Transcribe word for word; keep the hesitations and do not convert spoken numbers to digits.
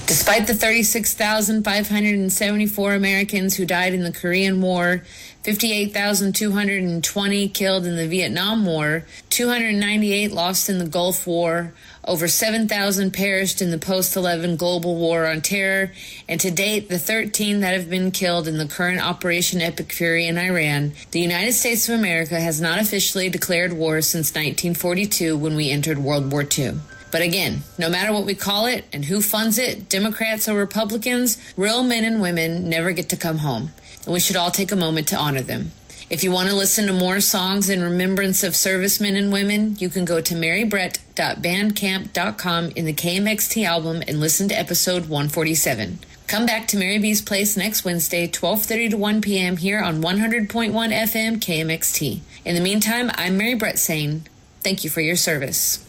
Despite the thirty-six thousand five hundred seventy-four Americans who died in the Korean War, fifty-eight thousand two hundred twenty killed in the Vietnam War, two hundred ninety-eight lost in the Gulf War, over seven thousand perished in the post eleven global war on terror, and to date, the thirteen that have been killed in the current Operation Epic Fury in Iran, the United States of America has not officially declared war since nineteen forty-two when we entered World War Two. But again, no matter what we call it and who funds it, Democrats or Republicans, real men and women never get to come home, and we should all take a moment to honor them. If you want to listen to more songs in remembrance of servicemen and women, you can go to mary brett dot bandcamp dot com in the K M X T album and listen to episode one forty-seven. Come back to Mary B's Place next Wednesday, twelve thirty to one p.m. here on one hundred point one F M K M X T. In the meantime, I'm Mary Brett saying thank you for your service.